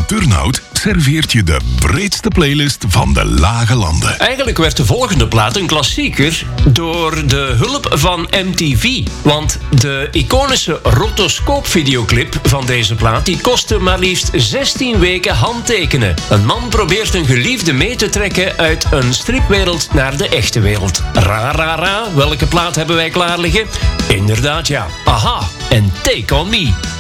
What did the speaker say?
Turnhout serveert je de breedste playlist van de Lage Landen. Eigenlijk werd de volgende plaat een klassieker door de hulp van MTV. Want de iconische rotoscoop-videoclip van deze plaat die kostte maar liefst 16 weken handtekenen. Een man probeert een geliefde mee te trekken uit een stripwereld naar de echte wereld. Ra, welke plaat hebben wij klaar liggen? Inderdaad, ja. Aha, en Take On Me.